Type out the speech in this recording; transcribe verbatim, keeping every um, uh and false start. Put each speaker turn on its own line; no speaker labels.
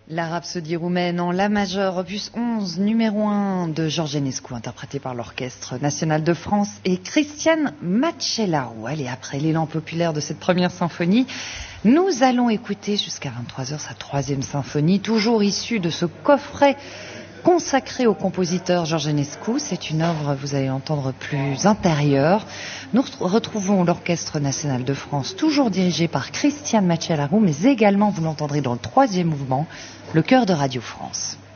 La Rhapsodie roumaine en La majeure, opus onze, numéro un de George Enescu, interprété par l'Orchestre national de France et Cristian Macellaro. Allez, après l'élan populaire de cette première symphonie, nous allons écouter jusqu'à vingt-trois heures sa troisième symphonie, toujours issue de ce coffret consacré au compositeur George Enescu. C'est une œuvre, vous allez l'entendre, plus intérieure. Nous retrouvons l'Orchestre national de France, toujours dirigé par Cristian Macellaro, mais également, vous l'entendrez dans le troisième mouvement, le chœur de Radio France.